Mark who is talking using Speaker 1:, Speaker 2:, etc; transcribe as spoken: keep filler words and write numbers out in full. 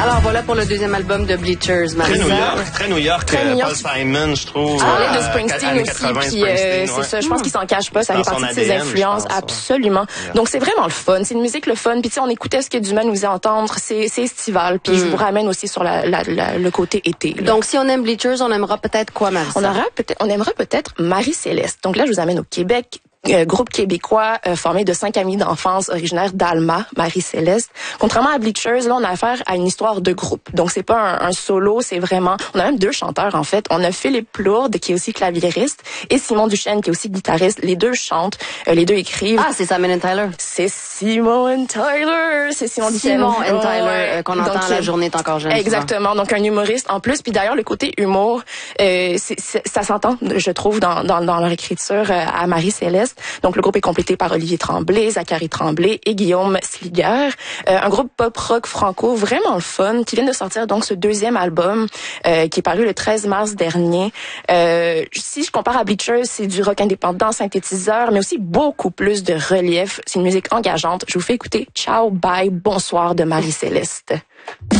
Speaker 1: Alors voilà pour le deuxième album de Bleachers,
Speaker 2: Très New
Speaker 1: Marisa.
Speaker 2: York, très New York,
Speaker 3: Très
Speaker 2: euh,
Speaker 3: New York.
Speaker 2: Paul Simon, je trouve.
Speaker 3: On parlait
Speaker 2: euh,
Speaker 3: de Springsteen aussi,
Speaker 2: quatre-vingts,
Speaker 3: puis
Speaker 2: Springsteen,
Speaker 3: euh,
Speaker 2: ouais.
Speaker 3: c'est ça. Je pense qu'il s'en cache pas. Ça
Speaker 2: Dans
Speaker 3: fait
Speaker 2: son
Speaker 3: partie de
Speaker 2: A D
Speaker 3: ses
Speaker 2: N,
Speaker 3: influences,
Speaker 2: je pense, ouais.
Speaker 3: absolument.
Speaker 2: Yeah.
Speaker 3: Donc c'est vraiment le fun. C'est une musique le fun. Puis tu sais, on écoutait ce que Dumas nous faisait entendre. C'est c'est estival. Puis je vous ramène aussi sur la, la, la- le côté été. là.
Speaker 1: Donc, si on aime Bleachers, on aimera peut-être quoi, Marisa?
Speaker 3: On aura peut-être, on aimerait peut-être Marie-Céleste. Donc là, je vous amène au Québec. Euh, groupe québécois euh, formé de cinq amis d'enfance originaires d'Alma, Marie-Céleste. Contrairement à Bleachers, là, on a affaire à une histoire de groupe. Donc, c'est pas un, un solo, c'est vraiment... On a même deux chanteurs, en fait. On a Philippe Plourde, qui est aussi claviériste, et Simon Duchesne, qui est aussi guitariste. Les deux chantent, euh, les deux écrivent.
Speaker 1: Ah, c'est Simon and Tyler.
Speaker 3: C'est Simon and Tyler. C'est Simon Duchesne.
Speaker 1: Simon and
Speaker 3: Ouais.
Speaker 1: Tyler, euh, qu'on entend
Speaker 3: Donc,
Speaker 1: La
Speaker 3: euh,
Speaker 1: journée est encore jeune.
Speaker 3: Exactement. Donc, un humoriste en plus. Puis d'ailleurs, le côté humour, euh, c'est, c'est, ça s'entend, je trouve, dans, dans, dans leur écriture euh, à Marie-Céleste. Donc, le groupe est complété par Olivier Tremblay, Zachary Tremblay et Guillaume Sliger. Euh, un groupe pop-rock franco vraiment le fun qui vient de sortir donc ce deuxième album euh, qui est paru le treize mars dernier. Euh, si je compare à Bleachers, c'est du rock indépendant, synthétiseur, mais aussi beaucoup plus de relief. C'est une musique engageante. Je vous fais écouter Ciao, bye, bonsoir de Marie-Céleste.